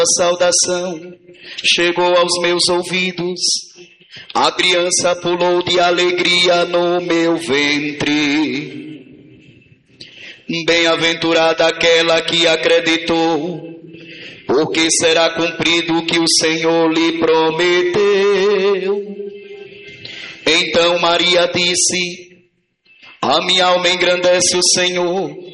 saudação chegou aos meus ouvidos, a criança pulou de alegria no meu ventre. Bem-aventurada aquela que acreditou, porque será cumprido o que o Senhor lhe prometeu. Então Maria disse: a minha alma engrandece o Senhor,